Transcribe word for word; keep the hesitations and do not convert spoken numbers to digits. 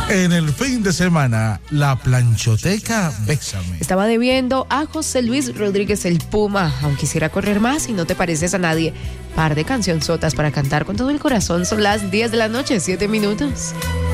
En el fin de semana, la planchoteca Bésame. Estaba debiendo a José Luis Rodríguez el Puma, aunque quisiera correr más y no te pareces a nadie. Par de cancionzotas para cantar con todo el corazón. Son las diez de la noche, siete minutos.